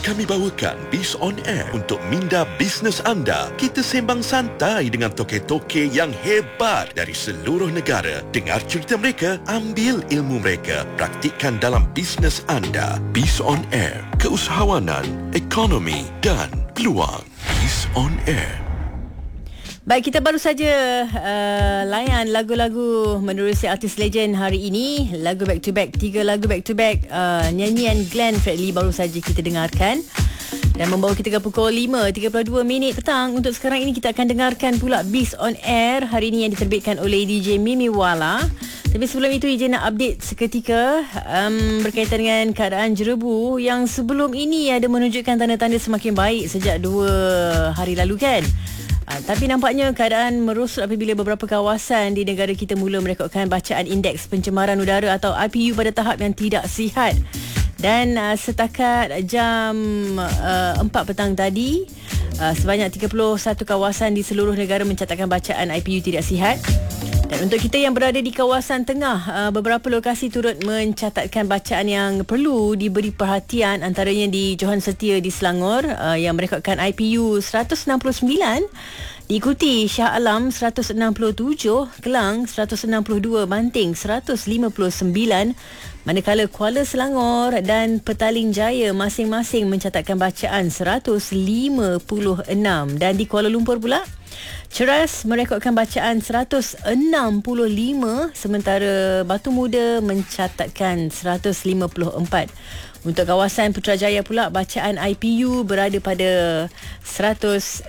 kami bawakan Biz on Air untuk minda bisnes anda. Kita sembang santai dengan toke-toke yang hebat dari seluruh negara. Dengar cerita mereka, ambil ilmu mereka, praktikkan dalam bisnes anda. Biz on Air, keusahawanan, ekonomi dan peluang. Biz on Air. Baik, kita baru saja layan lagu-lagu menerusi artis legend hari ini. Lagu back to back, 3 lagu back to back. Nyanyian Glenn Fredly baru saja kita dengarkan dan membawa kita ke pukul 5.32 petang. Untuk sekarang ini kita akan dengarkan pula Biz on Air hari ini yang diterbitkan oleh DJ Mimi Wala. Tapi sebelum itu Ijin nak update seketika berkaitan dengan keadaan Jerebu yang sebelum ini ada menunjukkan tanda-tanda semakin baik sejak 2 hari lalu kan. Tapi nampaknya keadaan merosot apabila beberapa kawasan di negara kita mula merekodkan bacaan indeks pencemaran udara atau IPU pada tahap yang tidak sihat. Dan setakat jam 4 petang tadi, sebanyak 31 kawasan di seluruh negara mencatatkan bacaan IPU tidak sihat. Dan untuk kita yang berada di kawasan tengah, beberapa lokasi turut mencatatkan bacaan yang perlu diberi perhatian, antaranya di Johan Setia di Selangor yang merekodkan IPU 169, diikuti Shah Alam 167, Kelang 162, Banting 159, manakala Kuala Selangor dan Petaling Jaya masing-masing mencatatkan bacaan 156. Dan di Kuala Lumpur pula, Ceras merekodkan bacaan 165, sementara Batu Muda mencatatkan 154. Untuk kawasan Putrajaya pula, bacaan IPU berada pada 163.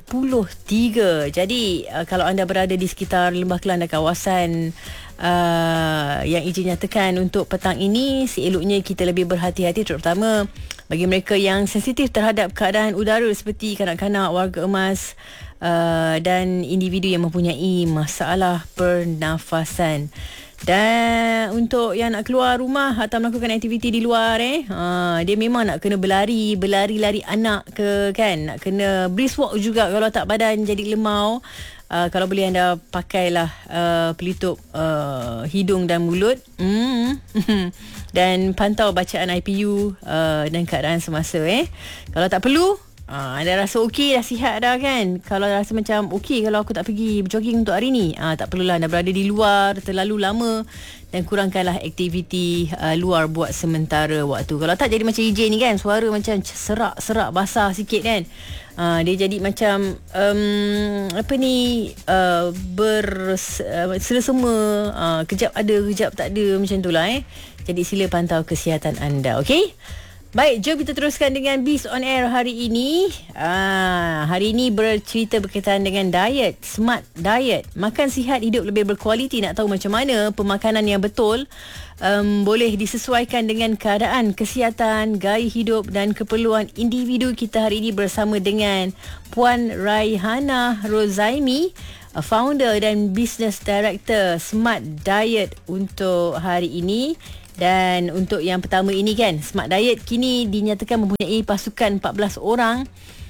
Jadi kalau anda berada di sekitar Lembah Kelang dan kawasan yang Ijin nyatakan untuk petang ini, seeloknya kita lebih berhati-hati, terutama bagi mereka yang sensitif terhadap keadaan udara seperti kanak-kanak, warga emas dan individu yang mempunyai masalah pernafasan. Dan untuk yang nak keluar rumah atau melakukan aktiviti di luar dia memang nak kena berlari-lari anak ke kan, nak kena brisk walk juga kalau tak badan jadi lemau. Kalau boleh anda pakailah pelitup hidung dan mulut. Dan pantau bacaan IPU dan keadaan semasa. Kalau tak perlu, anda rasa okey dah, sihat dah kan. Kalau rasa macam okey kalau aku tak pergi berjogging untuk hari ni, tak perlulah anda berada di luar terlalu lama, dan kurangkanlah aktiviti luar buat sementara waktu. Kalau tak jadi macam EJ ni kan, suara macam serak basah sikit kan. Dia jadi macam bersema-sema, kejap ada kejap tak ada, macam itulah. Jadi sila pantau kesihatan anda, okey? Baik, jom kita teruskan dengan Biz on Air hari ini. Hari ini bercerita berkaitan dengan diet, smart diet. Makan sihat, hidup lebih berkualiti. Nak tahu macam mana pemakanan yang betul boleh disesuaikan dengan keadaan kesihatan, gaya hidup dan keperluan individu. Kita hari ini bersama dengan Puan Raihana Rozaimi, founder dan business director Smart Diet untuk hari ini. Dan untuk yang pertama ini kan, Smart Diet kini dinyatakan mempunyai pasukan 14 orang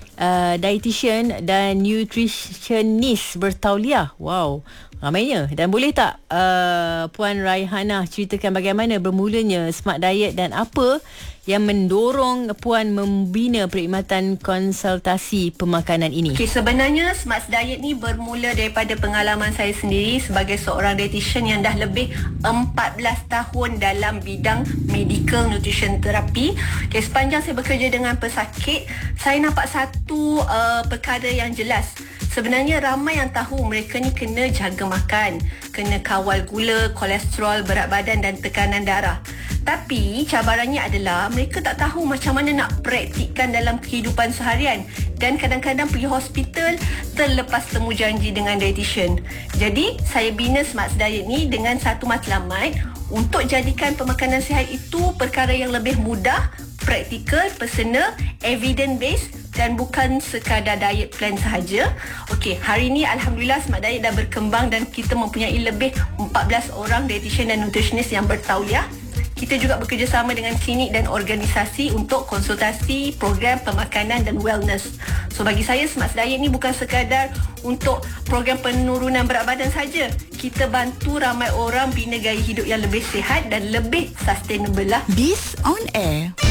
dietitian dan nutritionist bertauliah. Wow, ramainya. Dan boleh tak Puan Raihana ceritakan bagaimana bermulanya Smart Diet dan apa yang mendorong Puan membina perkhidmatan konsultasi pemakanan ini? Okay, sebenarnya Smart Diet ni bermula daripada pengalaman saya sendiri sebagai seorang dietitian yang dah lebih 14 tahun dalam bidang medical nutrition therapy. Okay, sepanjang saya bekerja dengan pesakit, saya nampak satu perkara yang jelas. Sebenarnya ramai yang tahu mereka ni kena jaga makan, kena kawal gula, kolesterol, berat badan dan tekanan darah. Tapi cabarannya adalah mereka tak tahu macam mana nak praktikkan dalam kehidupan seharian, dan kadang-kadang pergi hospital terlepas temu janji dengan dietitian. Jadi saya bina Smart Diet ni dengan satu matlamat untuk jadikan pemakanan sihat itu perkara yang lebih mudah, praktikal, personal, evidence based dan bukan sekadar diet plan sahaja. Okey, hari ini alhamdulillah Smart Diet dah berkembang dan kita mempunyai lebih 14 orang dietitian dan nutritionist yang bertauliah. Kita juga bekerjasama dengan klinik dan organisasi untuk konsultasi, program pemakanan dan wellness. So bagi saya Smart Diet ni bukan sekadar untuk program penurunan berat badan saja. Kita bantu ramai orang bina gaya hidup yang lebih sihat dan lebih sustainable lah. Biz on Air.